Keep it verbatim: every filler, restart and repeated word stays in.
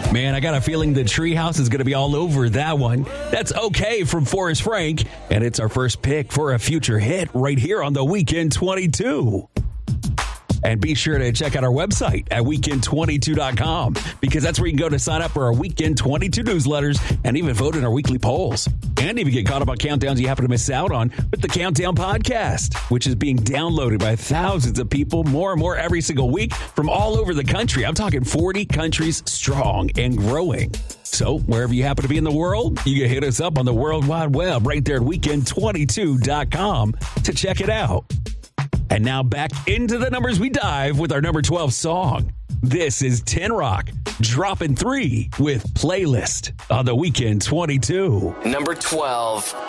Man, I got a feeling the Treehouse is going to be all over that one. That's Okay from Forrest Frank, and it's our first pick for a future hit right here on the Weekend twenty-two. And be sure to check out our website at weekend twenty-two dot com because that's where you can go to sign up for our Weekend twenty-two newsletters and even vote in our weekly polls. And even get caught up on countdowns you happen to miss out on with the Countdown Podcast, which is being downloaded by thousands of people more and more every single week from all over the country. I'm talking forty countries strong and growing. So wherever you happen to be in the world, you can hit us up on the World Wide Web right there at weekend twenty-two dot com to check it out. And now back into the numbers we dive with our number twelve song. This is Tin Rock, dropping three with Playlist on the Weekend twenty-two. Number twelve.